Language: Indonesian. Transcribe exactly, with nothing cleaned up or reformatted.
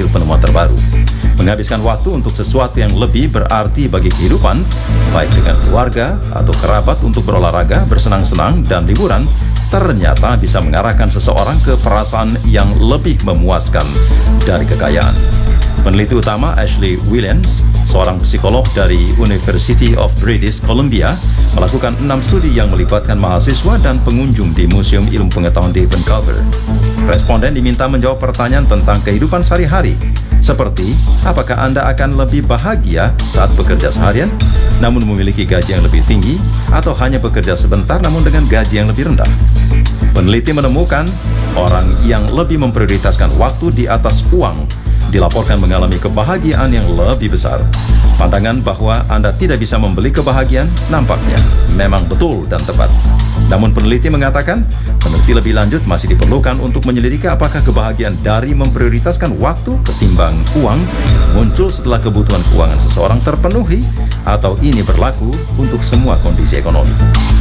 hasil penemuan terbaru. Menghabiskan waktu untuk sesuatu yang lebih berarti bagi kehidupan, baik dengan keluarga atau kerabat untuk berolahraga, bersenang-senang, dan liburan, ternyata bisa mengarahkan seseorang ke perasaan yang lebih memuaskan dari kekayaan. Peneliti utama Ashley Williams, seorang psikolog dari University of British Columbia, melakukan enam studi yang melibatkan mahasiswa dan pengunjung di Museum Ilmu Pengetahuan di Vancouver. Responden diminta menjawab pertanyaan tentang kehidupan sehari-hari, seperti apakah Anda akan lebih bahagia saat bekerja seharian, namun memiliki gaji yang lebih tinggi, atau hanya bekerja sebentar namun dengan gaji yang lebih rendah. Peneliti menemukan orang yang lebih memprioritaskan waktu di atas uang dilaporkan mengalami kebahagiaan yang lebih besar. Pandangan bahwa Anda tidak bisa membeli kebahagiaan nampaknya memang betul dan tepat. Namun peneliti mengatakan, peneliti lebih lanjut masih diperlukan untuk menyelidiki apakah kebahagiaan dari memprioritaskan waktu ketimbang uang muncul setelah kebutuhan keuangan seseorang terpenuhi, atau ini berlaku untuk semua kondisi ekonomi.